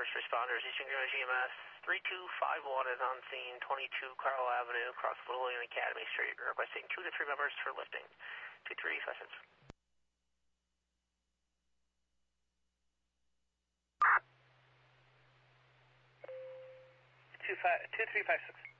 first responders, Eastern Greenwich EMS 3251 is on scene, 22 Carl Avenue, across Little and Academy Street, requesting 2 to 3 members for lifting. 2-3 sessions. 2356.